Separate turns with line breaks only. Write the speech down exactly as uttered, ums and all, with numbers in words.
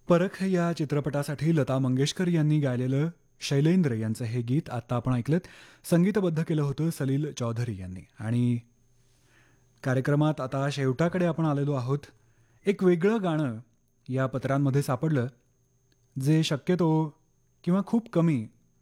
परख या चित्रपटासाठी लता मंगेशकर यांनी गायलेलं शैलेंद्र यांचं हे गीत आत्ता आपण ऐकलंत. संगीतबद्ध केलं होतं सलील चौधरी यांनी. आणि कार्यक्रमात आता शेवटाकडे आपण आलेलो आहोत. एक वेगळं गाणं या पत्रांमध्ये सापडलं, जे शक्यतो किंवा खूप कमी